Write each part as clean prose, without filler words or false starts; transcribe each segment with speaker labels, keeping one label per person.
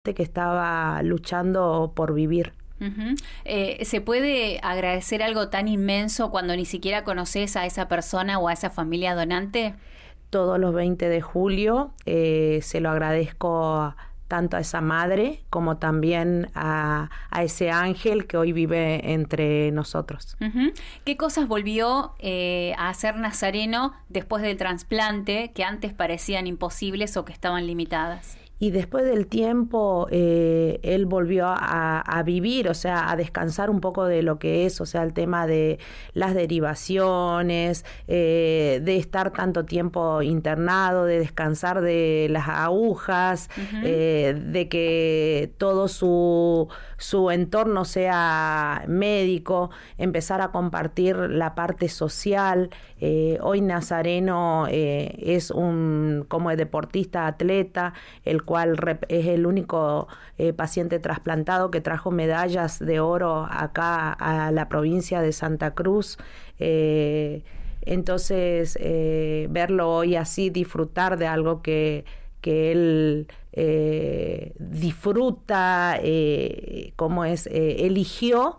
Speaker 1: que estaba luchando por vivir.
Speaker 2: Uh-huh. ¿Se puede agradecer algo tan inmenso cuando ni siquiera conoces a esa persona o a esa familia donante?
Speaker 1: Todos los 20 de julio se lo agradezco tanto a esa madre como también a ese ángel que hoy vive entre nosotros.
Speaker 2: Uh-huh. ¿Qué cosas volvió a hacer Nazareno después del trasplante que antes parecían imposibles o que estaban limitadas?
Speaker 1: Y después del tiempo, él volvió a vivir, o sea, a descansar un poco de lo que es, o sea, el tema de las derivaciones, de estar tanto tiempo internado, de descansar de las agujas, uh-huh. De que todo su entorno sea médico, empezar a compartir la parte social. Hoy Nazareno es como deportista, atleta, el cual es el único paciente trasplantado que trajo medallas de oro acá a la provincia de Santa Cruz. Entonces, verlo hoy así, disfrutar de algo que él disfruta, como eligió,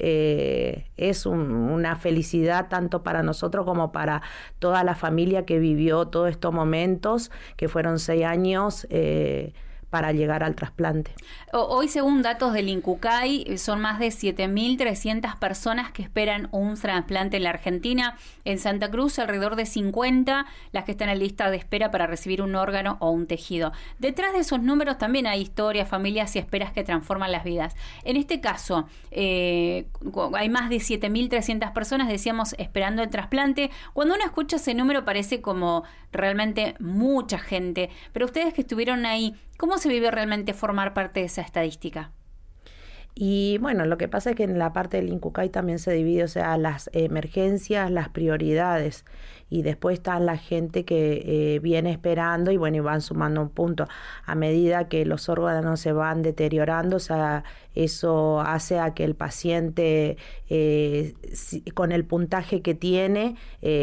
Speaker 1: es una felicidad tanto para nosotros como para toda la familia que vivió todos estos momentos, que fueron 6 años para llegar al trasplante.
Speaker 2: Hoy, según datos del INCUCAI, son más de 7.300 personas que esperan un trasplante en la Argentina. En Santa Cruz, alrededor de 50 las que están en lista de espera para recibir un órgano o un tejido. Detrás de esos números también hay historias, familias y esperas que transforman las vidas. En este caso, hay más de 7.300 personas, decíamos, esperando el trasplante. Cuando uno escucha ese número parece como realmente mucha gente, pero ustedes que estuvieron ahí, ¿cómo se vive realmente formar parte de esa estadística?
Speaker 1: Y bueno, lo que pasa es que en la parte del INCUCAI también se divide, o sea, las emergencias, las prioridades, y después está la gente que viene esperando y bueno, y van sumando un punto. A medida que los órganos se van deteriorando, o sea, eso hace a que el paciente con el puntaje que tiene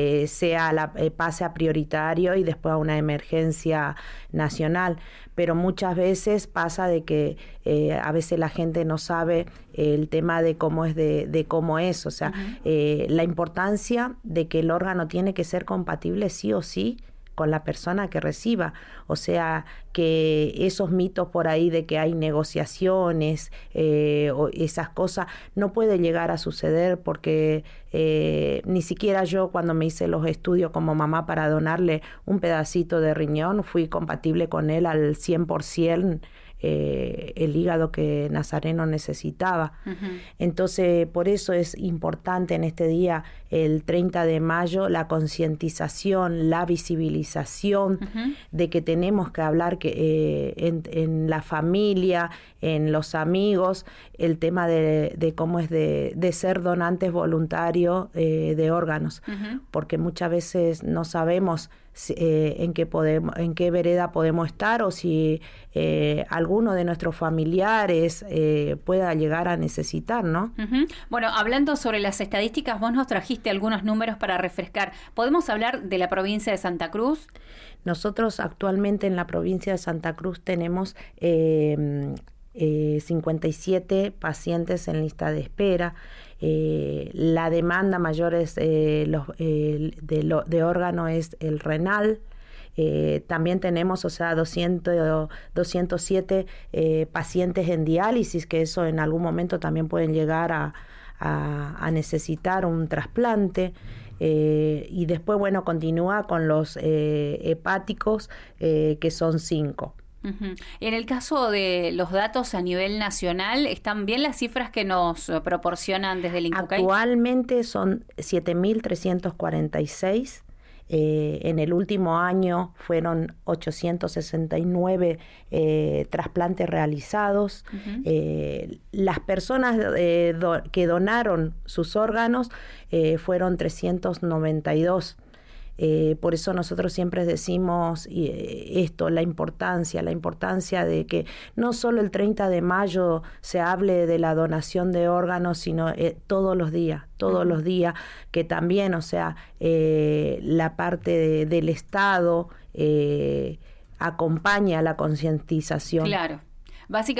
Speaker 1: pase a prioritario y después a una emergencia nacional. Pero muchas veces pasa de que a veces la gente no sabe el tema de cómo es o sea, uh-huh. La importancia de que el órgano tiene que ser compatible sí o sí con la persona que reciba, o sea, que esos mitos por ahí de que hay negociaciones o esas cosas no puede llegar a suceder porque ni siquiera yo cuando me hice los estudios como mamá para donarle un pedacito de riñón fui compatible con él al 100%. El hígado que Nazareno necesitaba. Uh-huh. Entonces, por eso es importante en este día, el 30 de mayo, la concientización, la visibilización uh-huh. de que tenemos que hablar que en la familia, en los amigos, el tema de cómo es de ser donantes voluntarios de órganos, uh-huh. porque muchas veces no sabemos en qué vereda podemos estar o si alguno de nuestros familiares pueda llegar a necesitar, ¿no?
Speaker 2: Uh-huh. Bueno, hablando sobre las estadísticas, vos nos trajiste algunos números para refrescar. ¿Podemos hablar de la provincia de Santa Cruz?
Speaker 1: Nosotros actualmente en la provincia de Santa Cruz tenemos 57 pacientes en lista de espera. La demanda mayor es de órgano es el renal. También tenemos, o sea, 207 pacientes en diálisis, que eso en algún momento también pueden llegar a necesitar un trasplante. Y después, bueno, continúa con los hepáticos, que son 5.
Speaker 2: Uh-huh. En el caso de los datos a nivel nacional, ¿están bien las cifras que nos proporcionan desde el INCUCAI?
Speaker 1: Actualmente son 7.346. En el último año fueron 869 trasplantes realizados. Uh-huh. Las personas que donaron sus órganos fueron 392. Por eso nosotros siempre decimos esto, la importancia de que no solo el 30 de mayo se hable de la donación de órganos, sino todos los días, que también, o sea, la parte del Estado acompaña la concientización.
Speaker 2: Claro. básicamente